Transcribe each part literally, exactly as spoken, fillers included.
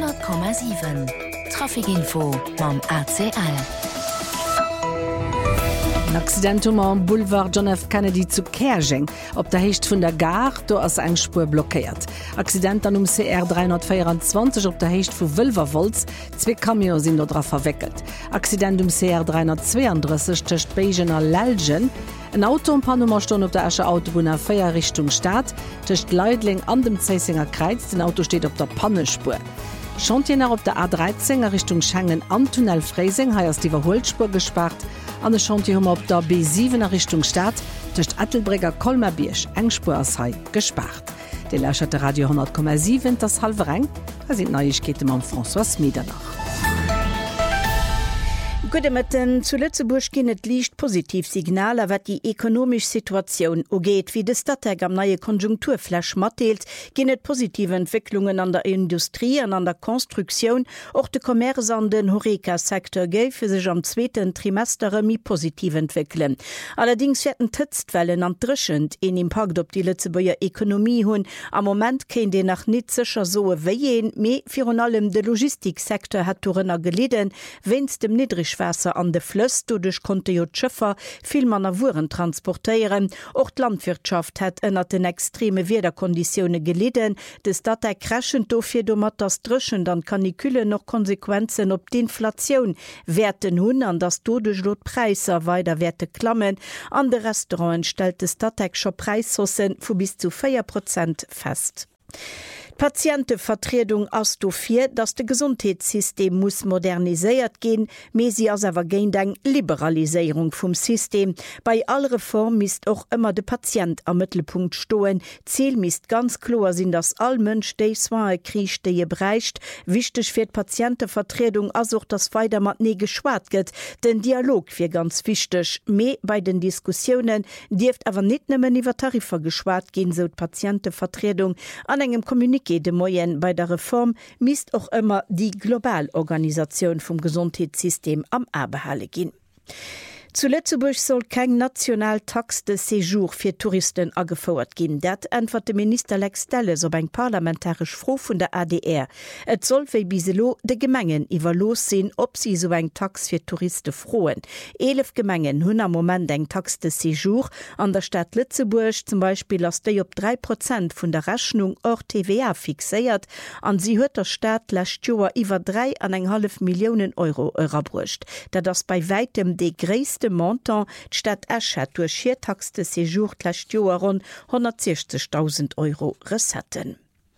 hundert Komma sieben Trafikinfo mam A C L. Ein Accident am Boulevard John F. Kennedy zu Kerging. Op der Hecht vun der Gar do ass eng Spur blockiert. Accident an um C R dreihundertvierundzwanzig op der Hecht vu Wölvervolz. Zwe Kamio sind dodra verwickelt. Accident um C R dreihundertzweiunddreißig töcht Beigener Lelgen. Ein Auto am Panummersto op der Asche Autobahn a Feier Richtung Stadt. Töcht Leidling an dem Zeisinger Kreiz. Den Auto steht op der Pannespur. Chantiener op der A dreizehn Richtung Schengen am Tunnel Freising ha ass die Überholspur gespart. An de Chantier op der B sieben Richtung Stadt durchcht Ettelbreger Kolmerbiersch engspur as Hai gespart. De lächerte Radio hundert Komma sieben das halbe Reng, da sind Neuigkeiten am François Miedernach. Gudemeten zu Lützeburg ginnet liicht positiv Signaler, wat die ekonomisch Situation ugeht, wie de Stadteg am neue Konjunkturflash matteelt, ginnet positive Entwicklungen an der Industrie an an der Konstruktion, och de Kommerz an den Horeca-Sektor geife sech am zweiten Trimester mi positiv entwickeln. Allerdings werden Tëtztwellen an drischend en Impact op die Lützeburger Ökonomie hunn. Am Moment kein de nach net sicher so weien, me vir allem de Logistiksektor hat Torenner geleden, wenns dem niedrig Wasser an de Flöss, dodurch konnte jo Schiffer viel manner Wuren transportieren. Auch die Landwirtschaft hat ënner den extreme Wetterkonditionen gelitten. De Stadt erkraschen dofir do mat das Drschen, dann Kaniküle noch Konsequenzen op die Inflation werten hun, an das dodurch lot Preise weiter Werte klammen. An de Restaurants stellte Statek schon Preishossen vu bis zu vier Prozent fest. Patientenvertretung as do fir, dass de Gesundheitssystem muss moderniséiert gehen, mesi as awer géint eng Liberalisierung vum System. Bei all Reform misst auch immer de Patient am Mittelpunkt stoen. Ziel misst ganz klar sinn, dass all Mënsch déi soe kriech de je breicht. Wichtech fir d Patientenvertretung as auch das weiter mat nie geschwart gëtt. Den Dialog fir ganz wichtech. Me bei den Diskussionen Dieft awer net nëmmen iwwer Tarifer geschwart gin, so d Patientenvertretung an engem Kommuniké de Moyen bei der Reform misst auch immer die Globalorganisation vom Gesundheitssystem am Abehalle gehen. Zu Lützeburg soll kein Nationaltax de Séjour für Touristen angefordert gehen. Dat antwortet der Minister Lex Delles ob ein parlamentarisch Froh von der A D R. Et soll wie biselo de Gemengen iwwerlos sehen, ob sie so ein Tax für Touristen frohen. Elf Gemengen hun am Moment ein Tax de Séjour an der Stadt Lützeburg zum Beispiel as de op drei Prozent von der Rechnung or T V A fixiert. An sie hört der Staat last Joer iwwer drei an eng half Millionen Euro eurabrucht. Da das bei weitem de gräste Montant Stadt Esch hat durch Schiertax de Séjour last Joer rund hundertsechzigtausend Euro resetten.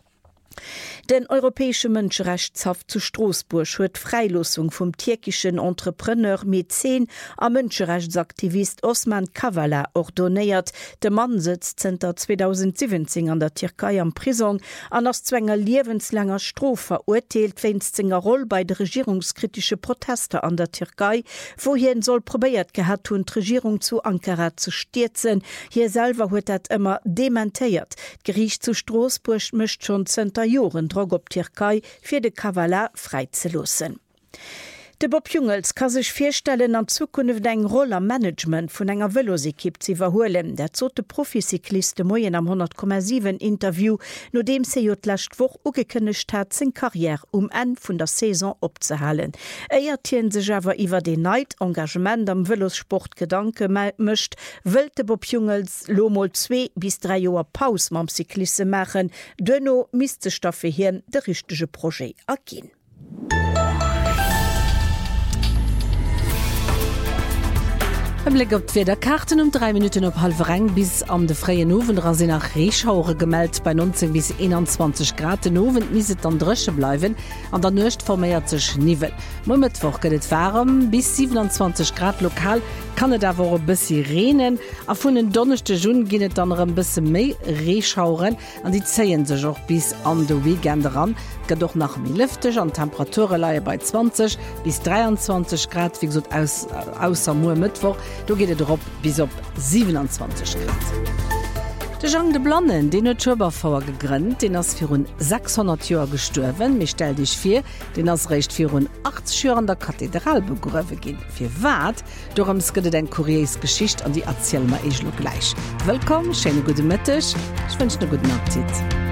Den Europäische Menschenrechtshof zu Straßburg huet Freilosung vom türkischen Entrepreneur, Mäzen a Menschenrechtsaktivist Osman Kavala ordoniert. Der Mann sitzt seit zweitausendsiebzehn an der Türkei am Prison, an als zwänger lebenslanger Stroh verurteilt, wenn's seiner Rolle bei der regierungskritische Proteste an der Türkei, wohin soll probiert gehabt und die Regierung zu Ankara zu stürzen. Hier selber huet dat immer dementiert. Gericht zu Straßburg mischt schon zenter Joren Drog op Türkei fir de Kavala freizelosen. De Bob Jungels kann sich firstellen an Zukunft eng Rolle am Management vun enger Velosekipp ze verholen. Der zote Proficykliste Moyen am hundert Komma sieben Interview, no dem se jo lacht woch ugekënnecht hat sinn Karriere um en vun der Saison opzehalen. Eiertien sech awer iwwer de Neid Engagement am Velosport gedanke mischt, wëlte Bob Jungels lomol zwei bis drei Joer Paus mam Cyklisse machen, dënno Mistestoffe hien de richtege Projekt agin. Im Blick op der Karten um drei Minuten op halb Rang bis am de freie Nowen rasinn nach Reeschaure gemeldt bei neunzehn bis einundzwanzig Grad. Nowen miset an Drsche bleiwen, an der Nøcht formiert sech Nivel. Mo Mittwoch gëtt warm bis siebenundzwanzig Grad lokal, kann et awer bissi renen, a vun den donnechte Jun ginnet dann een bisse méi Reeschauren, an die zeien sech auch bis an de Weekend ran. Gët doch nach mi lüfteg an Temperature leiie bei zwanzig bis dreiundzwanzig Grad, wie gesagt, aus, ausser Mo Mittwoch. Du geht drop bis op siebenundzwanzig Grad. De Jean de Blannen, den et Turbafauer gegrünnt, den ass fir rund sechshundert Joer gestorwen, mir stell dich fir, den ass recht fir rund achtzig Joer an der Kathedral begröwe gin. Fir wat, dorems gëtt en Kuriers Geschicht an die erzähl ma eich lo gleich. Willkommen, schöne gute Mittag, ich wünsche ne guten Appetit.